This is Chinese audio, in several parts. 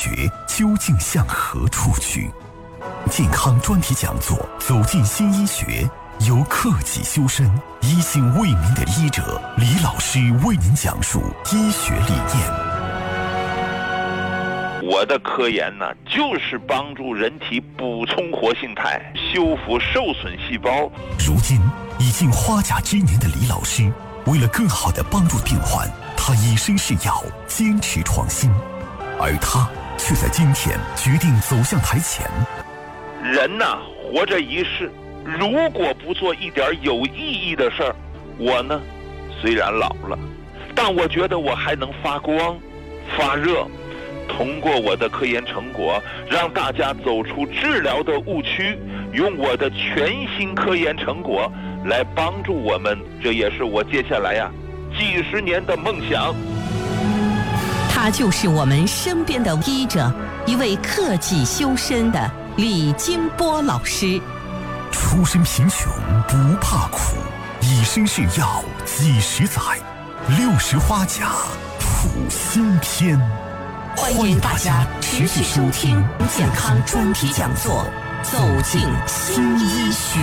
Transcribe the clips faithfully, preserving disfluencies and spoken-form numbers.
学究竟向何处去？健康专题讲座走进新医学，由克己修身、医心为民的医者李老师为您讲述医学理念。 我的科研呢，就是帮助人体补充活性肽，修复受损细胞。 如今已近花甲之年的李老师，为了更好地帮助病患，他以身试药，坚持创新，而他却在今天决定走向台前。 人呐，活着一世，如果不做一点有意义的事儿，我呢，虽然老了，但我觉得我还能发光、发热。通过我的科研成果，让大家走出治疗的误区，用我的全新科研成果来帮助我们，这也是我接下来呀、啊、几十年的梦想。 他就是我们身边的医者，一位克己修身的李金波老师。 出身贫穷不怕苦，以身试药几十载，六十花甲谱新篇。 欢迎大家持续收听健康专题讲座，走进新医学。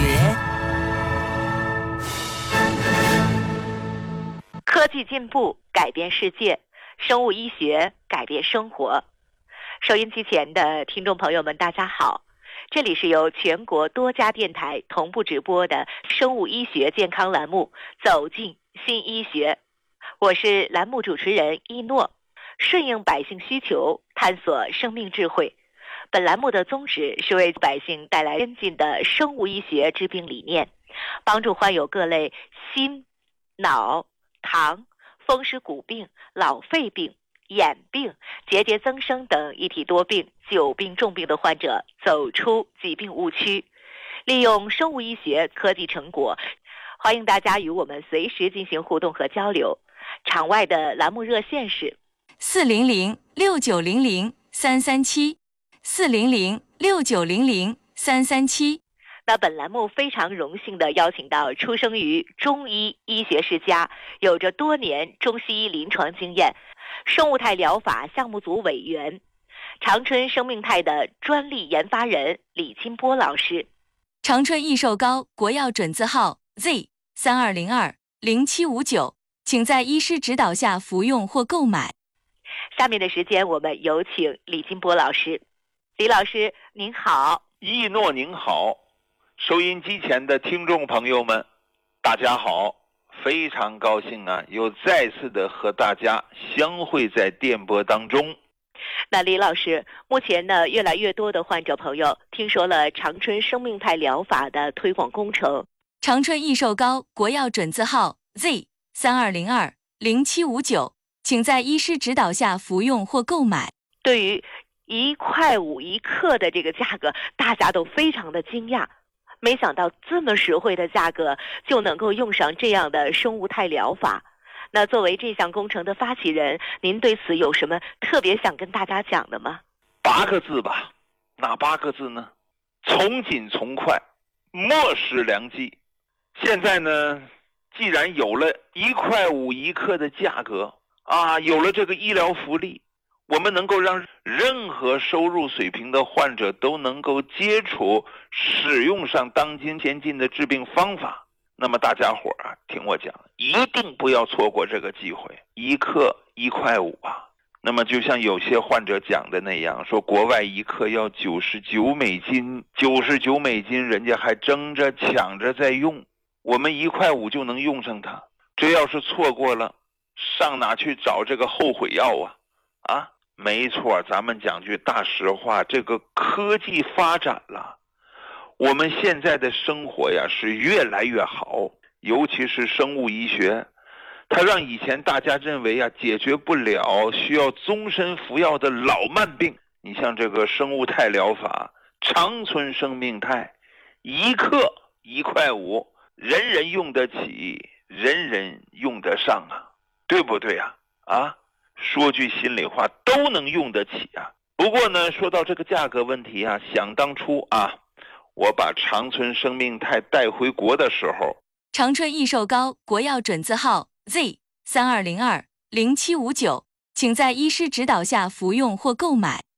科技进步改变世界，生物医学改变生活。收音机前的听众朋友们，大家好，这里是由全国多家电台同步直播的生物医学健康栏目《走进新医学》，我是栏目主持人一诺。顺应百姓需求，探索生命智慧。本栏目的宗旨是为百姓带来先进的生物医学治病理念，帮助患有各类心、脑、糖、风湿骨病、老肺病、眼病、结节增生等一体多病、久病重病的患者走出疾病误区，利用生物医学科技成果。欢迎大家与我们随时进行互动和交流。场外的栏目热线是四零零六九零零三三七，四零零六九零零三三七。 那本栏目非常荣幸地邀请到出生于中医医学世家，有着多年中西医临床经验，生物肽疗法项目组委员，长春生命肽的专利研发人李金波老师。 长春益寿膏国药准字号 Z 三二零二零七五九，请在医师指导下服用或购买。 下面的时间，我们有请李金波老师。李老师您好。 一诺您好，收音机前的听众朋友们大家好，非常高兴啊，又再次的和大家相会在电波当中。 那李老师，目前呢，越来越多的患者朋友听说了长春生命肽疗法的推广工程。 长春益寿膏国药准字号 Z 三二零二零七五九，请在医师指导下服用或购买。 对于一块五一克的这个价格，大家都非常的惊讶，没想到这么实惠的价格就能够用上这样的生物肽疗法。那作为这项工程的发起人，您对此有什么特别想跟大家讲的吗？ 八个字吧。哪八个字呢？从紧从快，莫使良机。现在呢，既然有了一块五一克的价格啊，有了这个医疗福利，我们能够让任何收入水平的患者都能够接触使用上当今先进的治病方法。那么大家伙啊，听我讲，一定不要错过这个机会。一克一块五啊，那么就像有些患者讲的那样，说国外一克要九十九美金，九十九美金人家还争着抢着在用，我们一块五就能用上它。这要是错过了，上哪去找这个后悔药啊？啊，没错，咱们讲句大实话，这个科技发展了，我们现在的生活呀是越来越好，尤其是生物医学，它让以前大家认为啊解决不了、需要终身服药的老慢病，你像这个生物肽疗法，长春生命肽，一克一块五，人人用得起，人人用得上啊，对不对啊？啊，说句心里话，都能用得起啊。不过呢，说到这个价格问题啊，想当初啊，我把长春生命肽带回国的时候， 长春益寿膏国药准字号 Z 三二零二零七五九，请在医师指导下服用或购买。